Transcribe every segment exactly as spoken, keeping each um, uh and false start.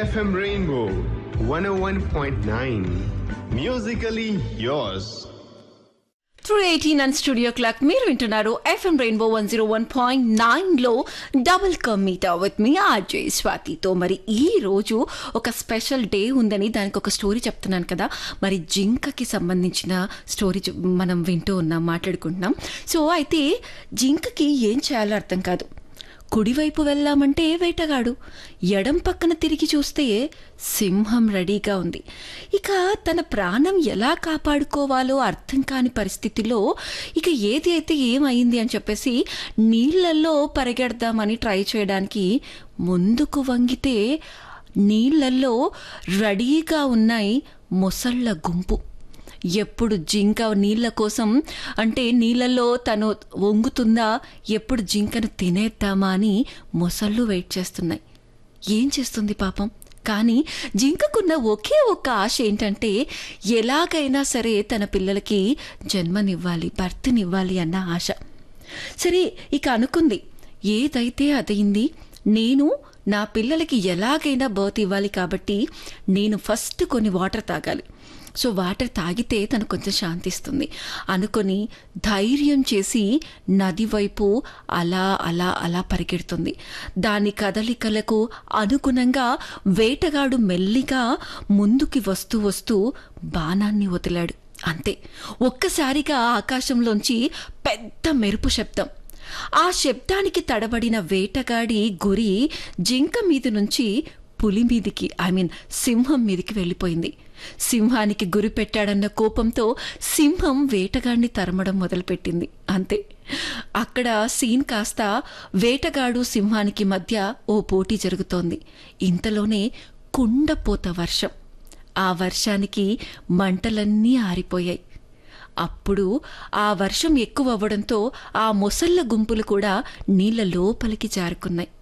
F M Rainbow one oh one point nine. Musically yours. Three eighteen and studio clock మీరు వింటున్నారు FM rainbow one zero one point nine లో double కమీటా with me RJ స్వాతితో. మరి ఈ రోజు ఒక special day ఉందని దానికి ఒక స్టోరీ చెప్తున్నాను కదా, మరి జింకకి సంబంధించిన స్టోరీ మనం వింటూ ఉన్నాం, మాట్లాడుకుంటున్నాం. సో అయితే జింకకి ఏం చేయాలో అర్థం కాదు. కుడివైపు వెళ్ళామంటే వేటగాడు, ఎడం పక్కన తిరిగి చూస్తే సింహం రెడీగా ఉంది. ఇక తన ప్రాణం ఎలా కాపాడుకోవాలో అర్థం కాని పరిస్థితిలో ఇక ఏది అయితే ఏమైంది అని చెప్పేసి నీళ్లలో పరిగెడదామని ట్రై చేయడానికి ముందుకు వంగితే నీళ్లలో రెడీగా ఉన్నాయి మొసళ్ళ గుంపు. ఎప్పుడు జింక నీళ్ళ కోసం అంటే నీళ్ళల్లో తను వంగుతుందా, ఎప్పుడు జింకను తినేద్దామా అని మొసళ్ళు వెయిట్ చేస్తున్నాయి. ఏం చేస్తుంది పాపం. కానీ జింకకున్న ఒకే ఒక్క ఆశ ఏంటంటే ఎలాగైనా సరే తన పిల్లలకి జన్మనివ్వాలి, బర్త్నివ్వాలి అన్న ఆశ. సరే ఇక అనుకుంది, ఏదైతే అదైంది, నేను నా పిల్లలకి ఎలాగైనా బర్త్ ఇవ్వాలి కాబట్టి నేను ఫస్ట్ కొన్ని వాటర్ తాగాలి. సో వాటర్ తాగితే తను కొంచెం శాంతిస్తుంది అనుకొని ధైర్యం చేసి నది వైపు అలా అలా అలా పరిగెడుతుంది. దాని కదలికలకు అనుగుణంగా వేటగాడు మెల్లిగా ముందుకి వస్తూ వస్తూ బాణాన్ని వదిలాడు. అంతే, ఒక్కసారిగా ఆకాశంలోంచి పెద్ద మెరుపు శబ్దం. ఆ శబ్దానికి తడబడిన వేటగాడి గురి జింక మీద నుంచి పులి మీదికి ఐ మీన్ సింహం మీదికి వెళ్ళిపోయింది. సింహానికి గురి పెట్టాడన్న కోపంతో సింహం వేటగాడిని తరమడం మొదలుపెట్టింది. అంతే, అక్కడ సీన్ కాస్త వేటగాడు సింహానికి మధ్య ఓ పోటీ జరుగుతోంది. ఇంతలోనే కుండపోత వర్షం. ఆ వర్షానికి మంటలన్నీ ఆరిపోయాయి. అప్పుడు ఆ వర్షం ఎక్కువ అవ్వడంతో ఆ మొసళ్ళ గుంపులు కూడా నీళ్ల లోపలికి జారుకున్నాయి.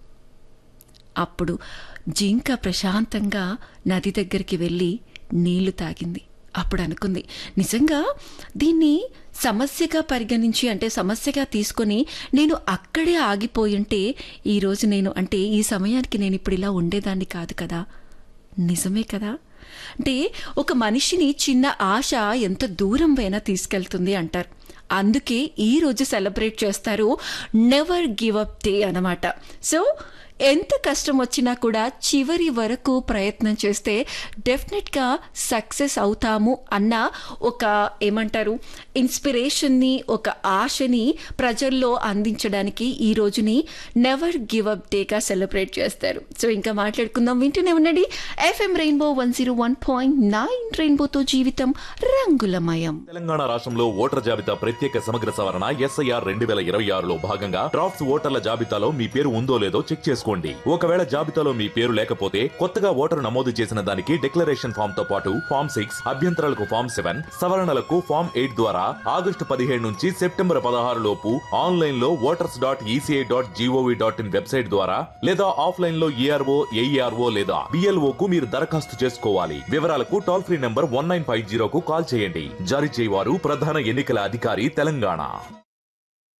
అప్పుడు జింక ప్రశాంతంగా నది దగ్గరికి వెళ్ళి నీళ్లు తాగింది. అప్పుడు అనుకుంది, నిజంగా దీన్ని సమస్యగా పరిగణించి అంటే సమస్యగా తీసుకొని నేను అక్కడే ఆగిపోయింటే ఈరోజు నేను అంటే ఈ సమయానికి నేను ఇప్పుడు ఇలా ఉండేదాన్ని కాదు కదా. నిజమే కదా. అంటే ఒక మనిషిని చిన్న ఆశ ఎంత దూరం అయినా తీసుకెళ్తుంది అంటారు. అందుకే ఈరోజు సెలబ్రేట్ చేస్తారు నెవర్ గివ్ అప్ డే అన్నమాట. సో ఎంత కష్టం వచ్చినా కూడా చివరి వరకు ప్రయత్నం చేస్తే డెఫినెట్గా సక్సెస్ అవుతాము అన్న ఒక ఏమంటారు ఇన్స్పిరేషన్ని, ఒక ఆశని ప్రజల్లో అందించడానికి ఈ రోజుని నెవర్ గివ్ అప్ డేగా సెలబ్రేట్ చేస్తారు. సో ఇంకా మాట్లాడుకుందాం, వింటూనే ఉండండి FM rainbow one zero one point nine. రెయిన్బోతో జీవితం రంగులమయం. తెలంగాణ రాష్ట్రంలో ఓటర్ జాబితా ప్రత్యేక సమగ్ర సవరణ ఎస్ఐఆర్ రెండు వేల ఇరవై ఆరులో భాగంగా డ్రాఫ్ట్స్ ఓటర్ల జాబితాలో మీ పేరు ఉందో లేదో చెక్ చేసుకోండి. ఒకవేళ జాబితాలో మీ పేరు లేకపోతే కొత్తగా ఓటరు నమోదు చేసిన దానికి డిక్లరేషన్ ఫామ్ తో పాటు ఫామ్ సిక్స్, అభ్యంతరాలకు ఫామ్ సెవెన్, సవరణలకు ఫామ్ ఎయిట్ ద్వారా ఆగస్టు పదిహేడు నుంచి సెప్టెంబర్ పదహారు లోపు ఆన్లైన్ లో voters dot ECI dot GOV dot in website ద్వారా లేదా ఆఫ్లైన్ లో ఈఆర్ఓ, ఏఈఆర్ఓ లేదా బిఎల్ఓ కు మీరు దరఖాస్తు చేసుకోవాలి. వివరాలకు toll free number one nine five zero కు కాల్ చేయండి. జారీ చేయవారు ప్రధాన ఎన్నికల అధికారి తెలంగాణ.